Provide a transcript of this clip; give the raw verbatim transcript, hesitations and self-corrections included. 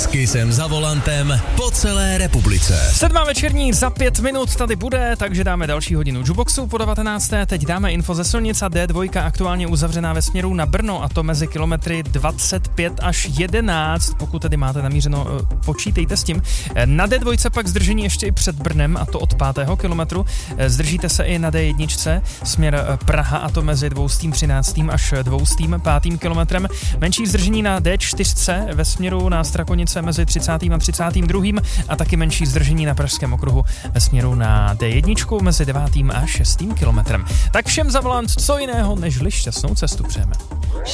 Kisem za volantem po celé republice. Sedmá večerní za pět minut tady bude, takže dáme další hodinu Juboxu po devatenácté. Teď dáme info ze silnic a D dva aktuálně uzavřená ve směru na Brno, a to mezi kilometry dvacet pět až jedenáct. Pokud tedy máte namířeno, počítejte s tím. Na D dva pak zdržení ještě i před Brnem, a to od pátého kilometru. Zdržíte se i na D jedna, směr Praha, a to mezi dvoustým třináctým až dvoustým pátým kilometrem. Menší zdržení na D čtyři ve směru na Strakonice mezi třicátým a třicátým druhým a taky menší zdržení na Pražském okruhu ve směru na D jedna mezi devátým a šestým kilometrem. Tak všem za volant co jiného než šťastnou cestu přejeme.